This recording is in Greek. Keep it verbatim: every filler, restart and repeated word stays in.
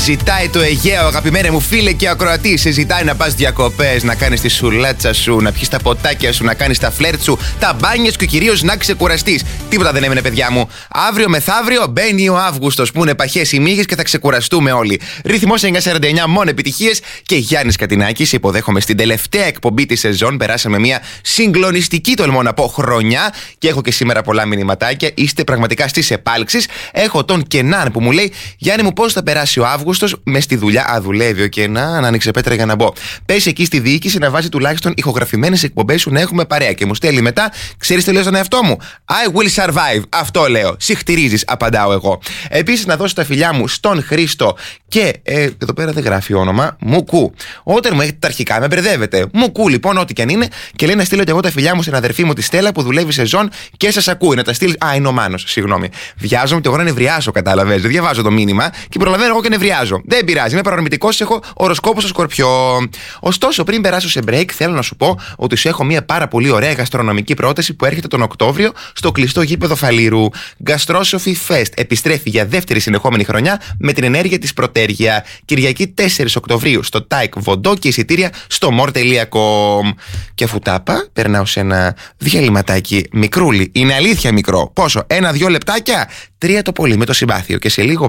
ζητάει το Αιγαίο, αγαπημένε μου φίλε και ακροατή. Σε ζητάει να πας διακοπές, να κάνεις τη σουλάτσα σου, να πιεις τα ποτάκια σου, να κάνεις τα φλερτ σου, τα μπάνια σου και κυρίως να ξεκουραστείς. Τίποτα δεν έμεινε, παιδιά μου. Αύριο μεθαύριο μπαίνει ο Αύγουστος που είναι παχές οι μύγες και θα ξεκουραστούμε όλοι. Ρυθμός εννιακόσια σαράντα εννιά, μόνο επιτυχίες και Γιάννης Κατινάκης. Υποδέχομαι στην τελευταία εκπομπή της σεζόν. Περάσαμε μια συγκλονιστική, τολμώ να πω, χρονιά και έχω και σήμερα πολλά μηνυματάκια. Είστε πραγματικά στις επάλξεις. Έχω τον Κενάν που μου λέει: Γιάννη μου, πώς θα περάσει ο Αύγουστος με στη δουλειά? Α, δουλεύει ο Κενάν, άνοιξε πέτρα για να μπω. Πες εκεί στη διοίκηση να βάζει τουλάχιστον ηχογραφημένες εκπομπές σου να έχουμε παρέα. Και μου στέλνει μετά: Ξέρεις τι λέω στον εαυτό μου? I will survive. Αυτό λέω. Συχτηρίζεις, απαντάω εγώ. Επίσης, να δώσω τα φιλιά μου στον Χρήστο και. Ε, εδώ πέρα δεν γράφει όνομα. Μουκού. Όταν μου έχετε τα αρχικά, με μπερδεύετε. Μουκού, λοιπόν, ό,τι και αν είναι. Και λέει να στείλω και εγώ τα φιλιά μου στην αδερφή μου τη Στέλλα που δουλεύει σεζόν και σας ακούει. Να τα στείλει. Α, είναι ο Μάνος, συγγνώμη. Βιάζομαι και εγώ να νευριάσω, κατάλαβες. Δεν διαβάζω το μήνυμα και προλαβαίνω εγώ και νευριάζω. Δεν πειράζει, είμαι παρορμητικός, έχω οροσκόπο στο Σκορπιό. Ωστόσο, πριν περάσω σε break, θέλω να σου πω ότι σου έχω μια πάρα πολύ ωραία γαστρονομική πρόταση που έρχεται τον Οκτώβριο στο κλειστό γήπεδο Φαλήρου. Gastrosophy Fest επιστρέφει για δεύτερη συνεχόμενη χρονιά με την ενέργεια της Πρωτέργεια. Κυριακή τέσσερις Οκτωβρίου στο Τάικ Βοντό και εισιτήρια στο more τελεία com. Και αφού τα είπα, περνάω σε ένα διαλυματάκι μικρούλι. Είναι αλήθεια μικρό. Πόσο? Ένα-δυο λεπτάκια? Τρία το πολύ με το συμπάθειο. Και σε λίγο